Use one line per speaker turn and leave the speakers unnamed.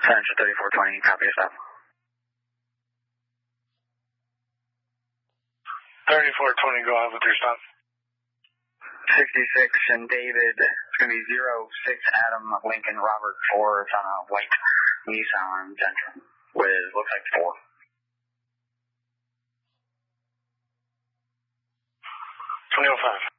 Central 3420, copy yourself.
3420, go ahead with your stop.
66 and David, it's going to be 06 Adam Lincoln Robert 4. It's on a white Nissan Sentra with, looks like 4.
2005.